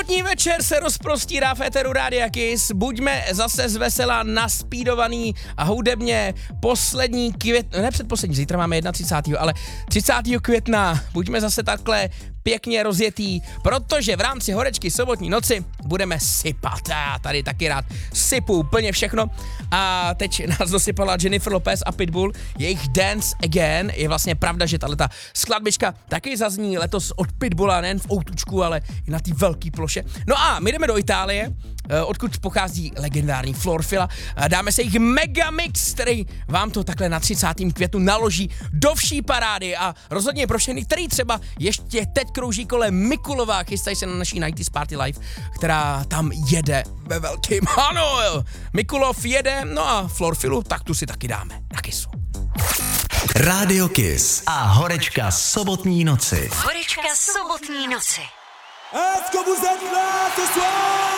Sobotní večer se rozprostírá v éteru Rádia Kiss. Buďme zase zvesela naspídovaný a hudebně poslední předposlední, zítra máme 31. ale 30. května buďme zase takhle pěkně rozjetý, protože v rámci horečky sobotní noci budeme sypat. Já tady taky rád sypu úplně všechno. A teď nás dosypala Jennifer Lopez a Pitbull. Jejich Dance Again. Je vlastně pravda, že tato skladbička taky zazní letos od Pitbulla, nejen v outučku, ale i na té velké ploše. No a my jdeme do Itálie, odkud pochází legendární Florfila. Dáme se jich megamix, který vám to takhle na 30. květnu naloží do vší parády a rozhodně pro všechny, který třeba ještě teď krouží kolem Mikulova, chystají se na naší 90s Party Live, která tam jede ve velkým. Ano, Mikulov jede, no a Florfilu, tak tu si taky dáme na Kissu. Rádio Kiss a horečka sobotní noci. Horečka sobotní noci. Est-ce que vous êtes là ce soir?